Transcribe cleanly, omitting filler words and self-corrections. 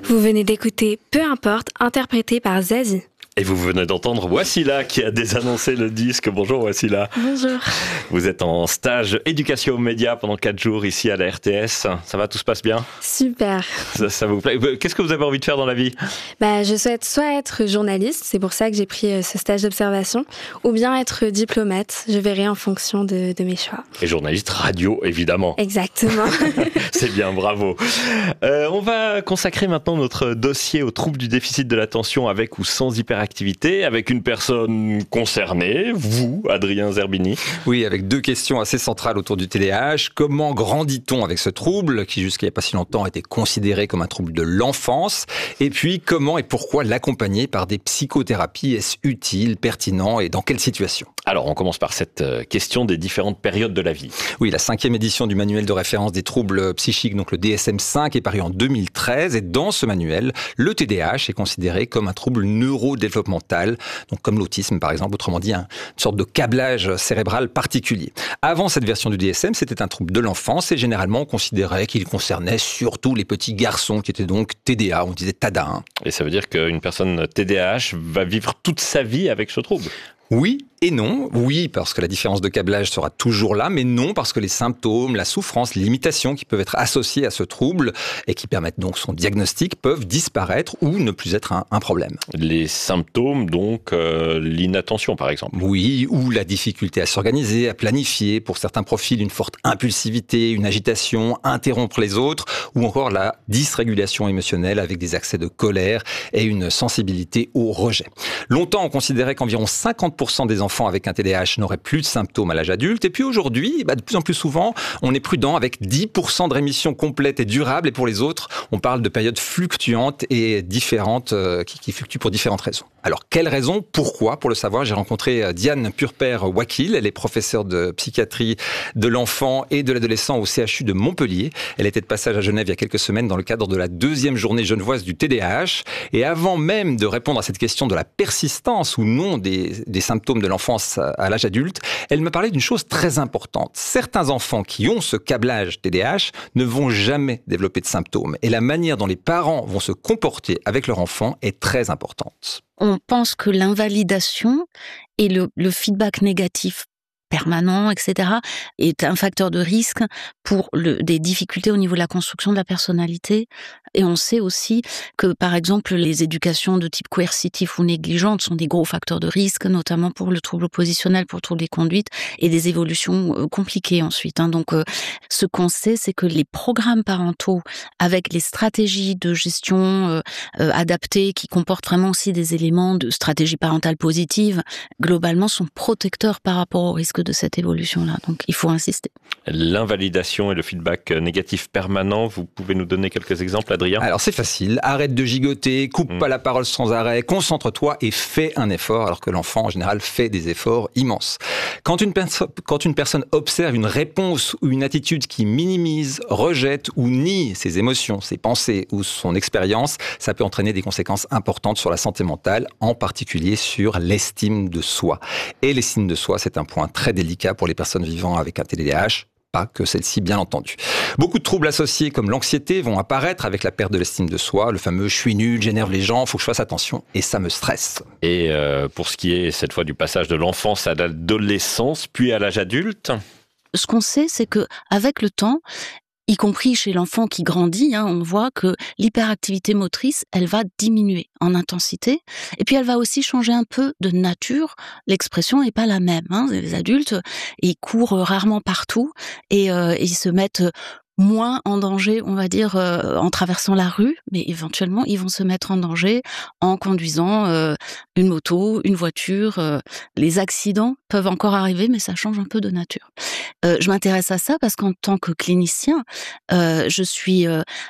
Vous venez d'écouter Peu importe, interprété par Zazie. Et vous venez d'entendre Wassila qui a désannoncé le disque. Bonjour Wassila. Bonjour. Vous êtes en stage éducation aux médias pendant 4 jours ici à la RTS. Ça va, tout se passe bien ? Super. Ça vous plaît ? Qu'est-ce que vous avez envie de faire dans la vie ? Je souhaite soit être journaliste, c'est pour ça que j'ai pris ce stage d'observation, ou bien être diplomate. Je verrai en fonction de mes choix. Et journaliste radio, évidemment. Exactement. C'est bien, bravo. On va consacrer maintenant notre dossier aux troubles du déficit de l'attention avec ou sans hyperactivité, avec une personne concernée, vous, Adrien Zerbini. Oui, avec 2 questions assez centrales autour du TDAH. Comment grandit-on avec ce trouble, qui jusqu'à il n'y a pas si longtemps était considéré comme un trouble de l'enfance ? Et puis, comment et pourquoi l'accompagner par des psychothérapies ? Est-ce utile, pertinent et dans quelle situation ? Alors, on commence par cette question des différentes périodes de la vie. Oui, la 5e édition du manuel de référence des troubles psychiques, donc le DSM-5, est paru en 2013. Et dans ce manuel, le TDAH est considéré comme un trouble neurodéveloppemental, donc comme l'autisme par exemple, autrement dit une sorte de câblage cérébral particulier. Avant cette version du DSM, c'était un trouble de l'enfance et généralement on considérait qu'il concernait surtout les petits garçons qui étaient donc TDA, on disait TADA. Et ça veut dire qu'une personne TDAH va vivre toute sa vie avec ce trouble ? Oui et non. Oui, parce que la différence de câblage sera toujours là, mais non parce que les symptômes, la souffrance, les limitations qui peuvent être associées à ce trouble et qui permettent donc son diagnostic peuvent disparaître ou ne plus être un problème. Les symptômes, donc l'inattention par exemple. Oui, ou la difficulté à s'organiser, à planifier, pour certains profils une forte impulsivité, une agitation, interrompre les autres, ou encore la dysrégulation émotionnelle avec des accès de colère et une sensibilité au rejet. Longtemps, on considérait qu'environ 50% des enfants avec un TDAH n'auraient plus de symptômes à l'âge adulte. Et puis aujourd'hui, de plus en plus souvent, on est prudent avec 10% de rémission complète et durable. Et pour les autres, on parle de périodes fluctuantes et différentes, qui fluctuent pour différentes raisons. Alors, quelles raisons ? Pourquoi ? Pour le savoir, j'ai rencontré Diane Purper-Wakil. Elle est professeure de psychiatrie de l'enfant et de l'adolescent au CHU de Montpellier. Elle était de passage à Genève il y a quelques semaines dans le cadre de la 2e journée genevoise du TDAH. Et avant même de répondre à cette question de la persistance ou non des symptômes de l'enfance à l'âge adulte, elle me parlait d'une chose très importante. Certains enfants qui ont ce câblage TDAH ne vont jamais développer de symptômes. Et la manière dont les parents vont se comporter avec leur enfant est très importante. On pense que l'invalidation et le feedback négatif permanent, etc., est un facteur de risque pour des difficultés au niveau de la construction de la personnalité. Et on sait aussi que, par exemple, les éducations de type coercitif ou négligente sont des gros facteurs de risque, notamment pour le trouble oppositionnel, pour le trouble des conduites, et des évolutions compliquées ensuite. Donc, ce qu'on sait, c'est que les programmes parentaux, avec les stratégies de gestion adaptées, qui comportent vraiment aussi des éléments de stratégie parentale positive, globalement, sont protecteurs par rapport au risque de cette évolution-là. Donc, il faut insister. L'invalidation et le feedback négatif permanent, vous pouvez nous donner quelques exemples, Adrien ? Alors, c'est facile. Arrête de gigoter, coupe pas la parole sans arrêt, concentre-toi et fais un effort, alors que l'enfant, en général, fait des efforts immenses. Quand une personne observe une réponse ou une attitude qui minimise, rejette ou nie ses émotions, ses pensées ou son expérience, ça peut entraîner des conséquences importantes sur la santé mentale, en particulier sur l'estime de soi. Et l'estime de soi, c'est un point très délicat pour les personnes vivant avec un TDAH. Pas que celle-ci, bien entendu. Beaucoup de troubles associés comme l'anxiété vont apparaître avec la perte de l'estime de soi. Le fameux « je suis nul, j'énerve les gens, faut que je fasse attention » et ça me stresse. Et pour ce qui est cette fois du passage de l'enfance à l'adolescence, puis à l'âge adulte ? Ce qu'on sait, c'est que avec le temps, y compris chez l'enfant qui grandit, on voit que l'hyperactivité motrice, elle va diminuer en intensité. Et puis, elle va aussi changer un peu de nature. L'expression n'est pas la même. Les adultes, ils courent rarement partout et ils se mettent moins en danger, on va dire, en traversant la rue, mais éventuellement, ils vont se mettre en danger en conduisant une moto, une voiture. Les accidents peuvent encore arriver, mais ça change un peu de nature. Je m'intéresse à ça parce qu'en tant que clinicien, je suis